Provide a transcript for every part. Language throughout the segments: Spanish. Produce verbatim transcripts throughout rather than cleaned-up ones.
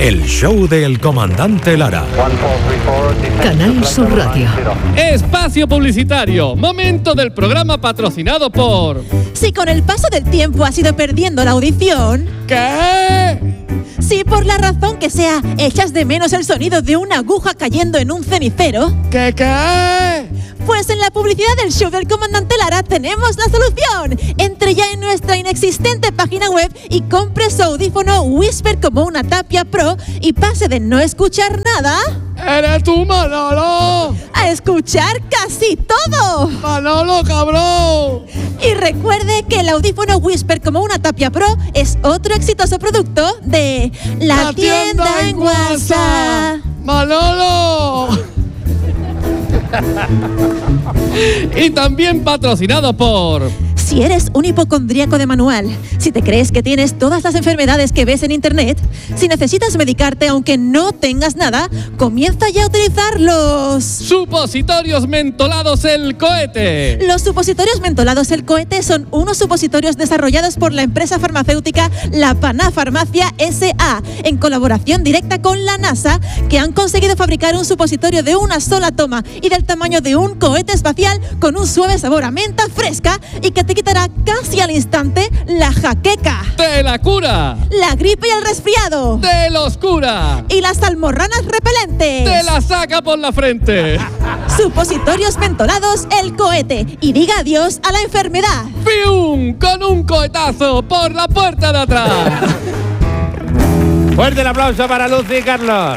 El show del comandante Lara. Canal Sur Radio. Espacio publicitario. Momento del programa patrocinado por... Si con el paso del tiempo has ido perdiendo la audición... ¿Qué? Si por la razón que sea echas de menos el sonido de una aguja cayendo en un cenicero... ¿Qué, qué? Pues en la publicidad del show del comandante Lara tenemos la solución. Entre ya en nuestra inexistente página web y compre su audífono Whisper como una Tapia Pro y pase de no escuchar nada... ¡Eres tú, Manolo! ¡A escuchar casi todo! ¡Manolo, cabrón! Y recuerde que el audífono Whisper como una Tapia Pro es otro exitoso producto de La, la Tienda, tienda en WhatsApp. ¡Manolo! Y también patrocinado por... Si eres un hipocondríaco de manual, si te crees que tienes todas las enfermedades que ves en internet, si necesitas medicarte aunque no tengas nada, comienza ya a utilizar los... Supositorios mentolados El Cohete. Los supositorios mentolados El Cohete son unos supositorios desarrollados por la empresa farmacéutica La Paná Farmacia S A, en colaboración directa con la NASA, que han conseguido fabricar un supositorio de una sola toma y del tamaño de un cohete espacial con un suave sabor a menta fresca y que te quitará casi al instante la jaqueca, de la cura, la gripe y el resfriado, de los cura, y las almorranas repelentes, te la saca por la frente. Supositorios mentolados El Cohete, y diga adiós a la enfermedad. ¡Fium! Con un cohetazo por la puerta de atrás. Fuerte el aplauso para Lucy y Carlos.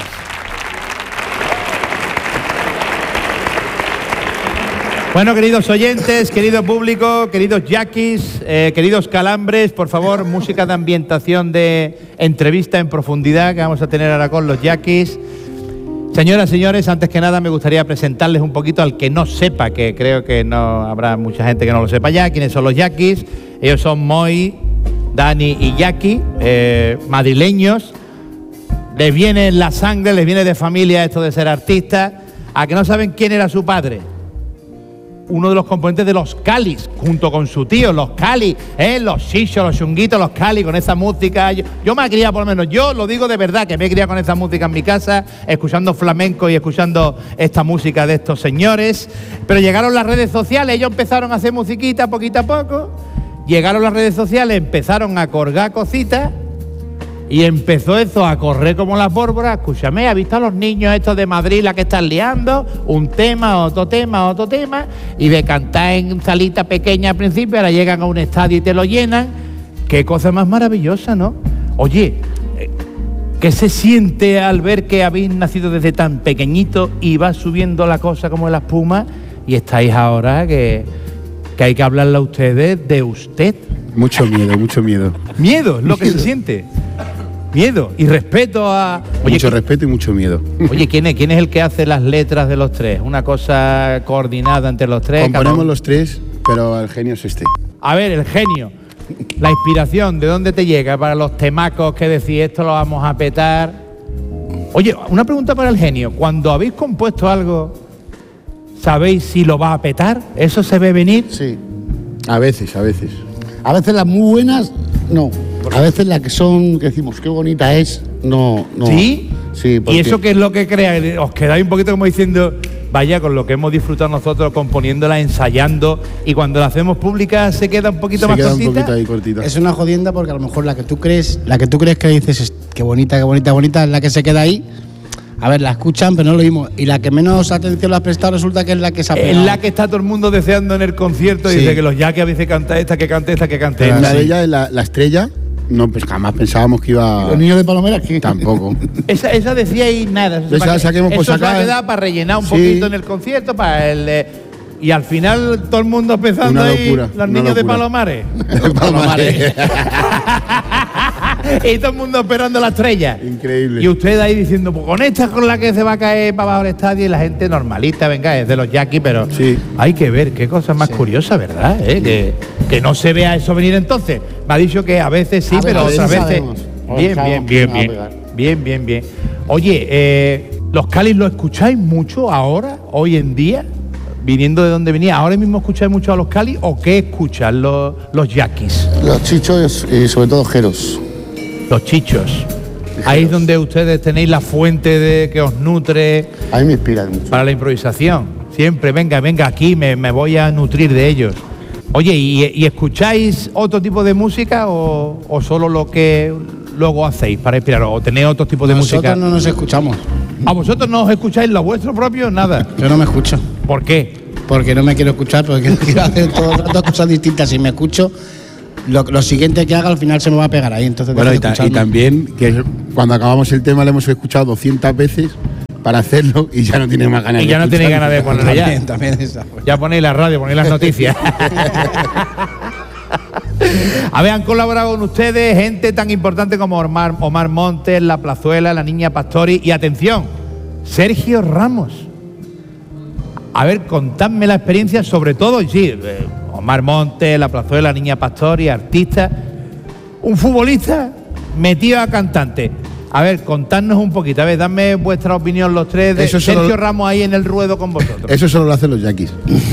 Bueno, queridos oyentes, querido público, queridos yaquis, eh, queridos calambres, por favor, música de ambientación de entrevista en profundidad que vamos a tener ahora con los yaquis. Señoras, señores, antes que nada me gustaría presentarles un poquito al que no sepa, que creo que no habrá mucha gente que no lo sepa ya, quiénes son los yaquis. Ellos son Moi, Dani y Jackie, eh, madrileños. Les viene en la sangre, les viene de familia esto de ser artistas. ¿A que no saben quién era su padre? Uno de los componentes de los Calis, junto con su tío, los Cali, ¿eh? Los chichos, los chunguitos, los Cali, con esa música. Yo, yo me he criado, por lo menos, yo lo digo de verdad, que me he criado con esa música en mi casa, escuchando flamenco y escuchando esta música de estos señores. Pero llegaron las redes sociales, ellos empezaron a hacer musiquita poquito a poco, llegaron las redes sociales, empezaron a colgar cositas, y empezó eso a correr como las pólvoras. Escúchame, ¿has visto a los niños estos de Madrid la que están liando? Un tema, otro tema, otro tema, y de cantar en salita pequeña al principio, ahora llegan a un estadio y te lo llenan. Qué cosa más maravillosa, ¿no? Oye, ¿qué se siente al ver que habéis nacido desde tan pequeñito y va subiendo la cosa como la espuma y estáis ahora que, que hay que hablarle a ustedes de usted? Mucho miedo, mucho miedo. ¿Miedo? ¿Lo que se siente? Miedo y respeto a... Oye, mucho respeto y mucho miedo. Oye, ¿quién es, ¿quién es el que hace las letras de los tres? Una cosa coordinada entre los tres. Componemos cabrón. Los tres, pero el genio es este. A ver, el genio. La inspiración, ¿de dónde te llega para los temacos que decís esto lo vamos a petar? Oye, una pregunta para el genio. Cuando habéis compuesto algo, ¿sabéis si lo va a petar? ¿Eso se ve venir? Sí, a veces, a veces. A veces las muy buenas, no. A veces las que son, que decimos, qué bonita es, no, no. ¿Sí? Sí. ¿Y eso qué es lo que crea? ¿Os quedáis un poquito como diciendo, vaya, con lo que hemos disfrutado nosotros componiéndola, ensayando, y cuando la hacemos pública se queda un poquito se más queda cortita? Un poquito ahí cortita. Es una jodienda porque a lo mejor la que tú crees, la que tú crees que dices, qué bonita, qué bonita, qué bonita, es la que se queda ahí. A ver, la escuchan, pero no lo mismo. Y la que menos atención le has prestado resulta que es la que se ha pegado. Es la que está todo el mundo deseando en el concierto, sí. Y dice que los ya que a veces canta esta, que cante esta, que cante pero esta. La de ella es la, la estrella. No, pues jamás pensábamos que iba... ¿Los niños de Palomera qué? Tampoco. esa, esa decía y nada. Eso, esa, esa que hemos eso sacado, se ha quedado para rellenar un sí. poquito en el concierto, para el... Eh, y al final todo el mundo pensando una ahí, locura, los niños de Palomares. De Palomares. Y todo el mundo esperando la estrella. Increíble. Y usted ahí diciendo, pues con esta con la que se va a caer para abajo el estadio, y la gente normalita, venga, es de los Jackie, pero sí. Hay que ver qué cosa más sí. curiosa, ¿verdad? ¿Eh? Que, que no se vea eso venir entonces. Me ha dicho que a veces sí, a pero ver, otras veces... Bien, bien, bien, bien. Bien, bien, bien. Oye, eh, ¿los Calis lo escucháis mucho ahora, hoy en día? Viniendo de donde venía, ¿ahora mismo escucháis mucho a los Calis o qué escuchan los, los Yaquis? Los chichos y sobre todo jeros. Los chichos. Ahí es donde ustedes tenéis la fuente de que os nutre. A mí me inspira mucho. Para la improvisación. Siempre, venga, venga, aquí me, me voy a nutrir de ellos. Oye, ¿y, y escucháis otro tipo de música o, o solo lo que luego hacéis para inspiraros? ¿O tenéis otro tipo de Nosotros música? no nos escuchamos. ¿A vosotros no os escucháis lo vuestro propio? Nada. Yo no me escucho. ¿Por qué? Porque no me quiero escuchar, porque quiero hacer todo el rato cosas distintas. Si me escucho, lo, lo siguiente que haga al final se me va a pegar ahí. Entonces Bueno, dejo y, de ta- y escucharlo. también que cuando acabamos el tema lo hemos escuchado doscientas veces para hacerlo y ya no tiene más ganas Y de ya no tenéis ganas de escucharlo. ponerlo ya. También, también esa. Ya ponéis la radio, ponéis las noticias. A ver, han colaborado con ustedes gente tan importante como Omar, Omar Montes, La Plazuela, La Niña Pastori y, atención, Sergio Ramos. A ver, contadme la experiencia, sobre todo, y sí, eh, Omar Montes, La Plazuela, La Niña Pastori, artista, un futbolista metido a cantante. A ver, contadnos un poquito, a ver, dadme vuestra opinión los tres de Eso solo- Sergio Ramos ahí en el ruedo con vosotros. Eso solo lo hacen los yaquis.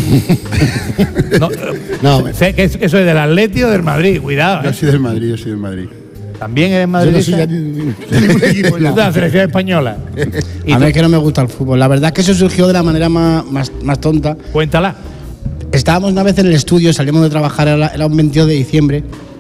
No, No, sé que es- eso es del Atleti o del Madrid, cuidado. yo ¿eh? soy del Madrid, yo soy del Madrid. También eres Yo no madridista. soy ya ni- ni- de ningún equipo De ya. la selección española. Y A tú, mí es que no me gusta el fútbol. La verdad es que eso surgió de la manera más, más, más tonta. cuéntala. Estábamos una vez en el estudio, salimos de trabajar, era, era un veintidós de diciembre,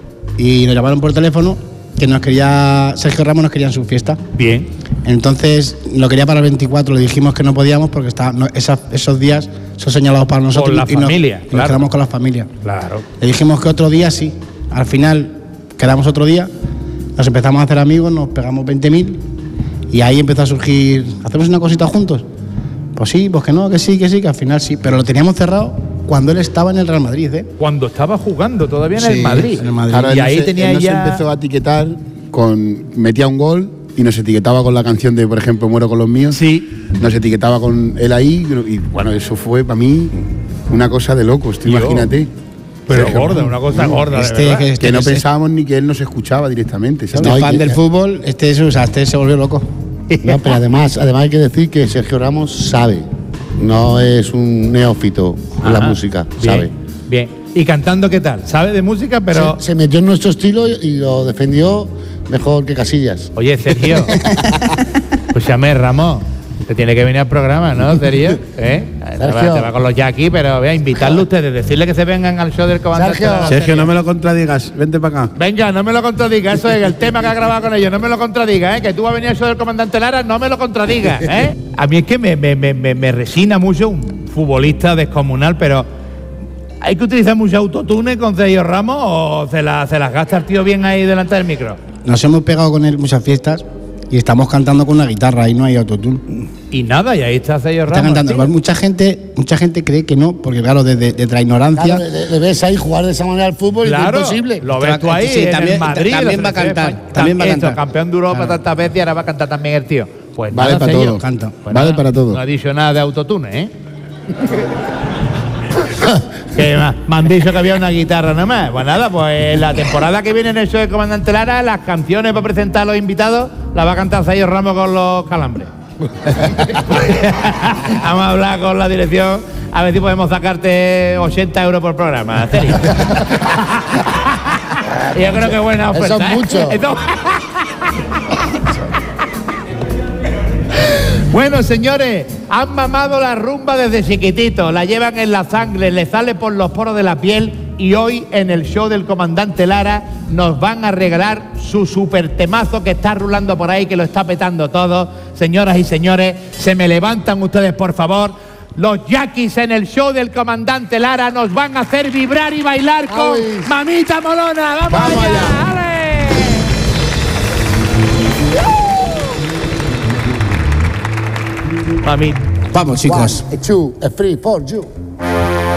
y nos llamaron por teléfono que nos quería, Sergio Ramos nos quería en su fiesta. Bien. Entonces lo quería para el veinticuatro, le dijimos que no podíamos porque estaba, no, esa- esos días son señalados para nosotros. la y nos- familia, y nos claro. quedamos con la familia. Claro. Le dijimos que otro día sí. Al final quedamos otro día, nos empezamos a hacer amigos, nos pegamos veinte mil y ahí empezó a surgir, ¿hacemos una cosita juntos? Pues sí, pues que no, que sí, que sí, que al final sí. Pero lo teníamos cerrado cuando él estaba en el Real Madrid, ¿eh? Cuando estaba jugando todavía en Sí, el Madrid. en el Madrid. Claro, Y él ahí no se- tenía él no se ya. empezó a etiquetar con. Metía un gol y nos etiquetaba con la canción de, por ejemplo, Muero con los míos. Sí. Nos etiquetaba con él ahí y bueno, eso fue para mí una cosa de locos, tú Tío, imagínate. Pero Sergio gorda, Ramos. una cosa gorda. de Este, verdad. que, este, Que no este- pensábamos ni que él nos escuchaba directamente, ¿sabes? este No, y fan que- del fútbol, este, es, o sea, este se volvió loco. No, pero además, además hay que decir que Sergio Ramos sabe. No es un neófito en la Ajá. música, Bien, sabe. Bien. ¿Y cantando qué tal? ¿Sabe de música? Pero. Se, se metió en nuestro estilo y lo defendió mejor que Casillas. Oye, Sergio. Escúchame, Ramón. Te tiene que venir al programa, ¿no, Sergio? ¿Eh? Te va, Sergio. te va con los Jackie, pero voy a invitarlo a ustedes, decirle que se vengan al show del comandante. Sergio. Lara. Sergio, no me lo contradigas, vente para acá. Venga, no me lo contradiga, eso es el tema que ha grabado con ellos, no me lo contradiga, ¿eh? Que tú vas a venir al show del comandante Lara, no me lo contradiga, ¿eh? A mí es que me, me, me, me, me resina mucho un futbolista descomunal, pero ¿hay que utilizar mucho autotune con Sergio Ramos o se, la, se las gasta el tío bien ahí delante del micro? Nos hemos pegado con él muchas fiestas y estamos cantando con una guitarra, ahí no hay autotune. Y nada, y ahí está Sergio Está Ramos. cantando. tío. Además, mucha gente, mucha gente cree que no, porque claro, desde de, la ignorancia. Claro, le, le ves ahí jugar de esa manera al fútbol Claro, y es imposible. lo ves tú ahí Sí, en también- el Madrid. también la va a selección cantar, de España. también va a Eso, cantar. campeón de Europa Claro. tantas veces y ahora va a cantar también el tío. Pues Vale nada, para Sergio. todo. Canta. Pues Vale nada, para todo. No ha dicho nada de autotune, ¿eh? Que me me han dicho que había una guitarra nada más. Pues nada, pues la temporada que viene en el show de Comandante Lara, las canciones para presentar a los invitados las va a cantar Sergio Ramos con los calambres. Vamos a hablar con la dirección a ver si podemos sacarte ochenta euros por programa, Sergio. Yo creo que buena oferta. Eso es ¿eh? mucho. Esto- Bueno, señores, han mamado la rumba desde chiquitito, la llevan en la sangre, le sale por los poros de la piel y hoy en el show del comandante Lara nos van a regalar su super temazo que está rulando por ahí, que lo está petando todo. Señoras y señores, se me levantan ustedes, por favor. Los Yaquis en el show del comandante Lara nos van a hacer vibrar y bailar con Ay. Mamita Molona. ¡Vamos, Vamos allá! allá. ¡Ale! Mami, Vamos, chicos. One, two, three, four, you.